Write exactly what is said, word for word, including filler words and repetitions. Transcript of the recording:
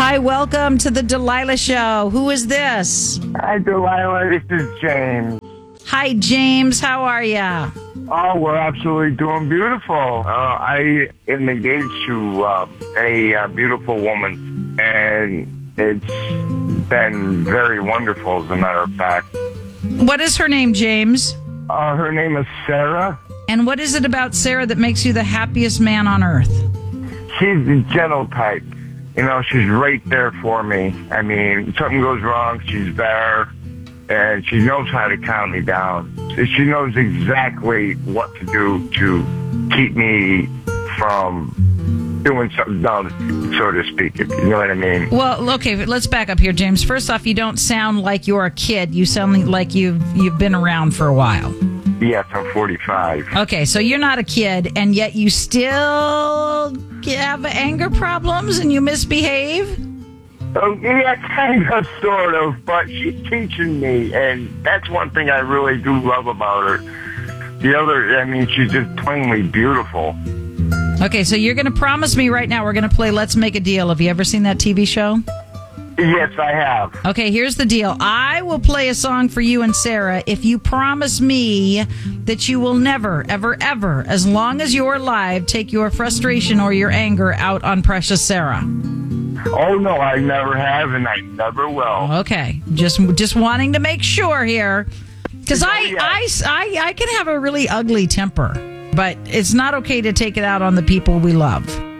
Hi, welcome to the Delilah Show. Who is this? Hi, Delilah. This is James. Hi, James. How are ya? Oh, we're absolutely doing beautiful. Uh, I am engaged to uh, a uh, beautiful woman, and it's been very wonderful, as a matter of fact. What is her name, James? Uh, her name is Sarah. And what is it about Sarah that makes you the happiest man on earth? She's the gentle type. You know, she's right there for me. I mean, if something goes wrong, she's there, and she knows how to calm me down. She knows exactly what to do to keep me from doing something dumb, so to speak, if you know what I mean. Well, okay, let's back up here, James. First off, you don't sound like you're a kid. You sound like you've you've been around for a while. Yes, I'm forty-five. Okay, so you're not a kid, and yet you still have anger problems and you misbehave? Oh, yeah, kind of, sort of, but she's teaching me, and that's one thing I really do love about her. The other, I mean, she's just plainly beautiful. Okay, so you're going to promise me right now we're going to play Let's Make a Deal. Have you ever seen that T V show? Yes, I have. Okay, here's the deal. I will play a song for you and Sarah if you promise me that you will never, ever, ever, as long as you're alive, take your frustration or your anger out on precious Sarah. Oh, no, I never have, and I never will. Okay, just just wanting to make sure here. Because I, Yeah. I, I, I can have a really ugly temper, but it's not okay to take it out on the people we love.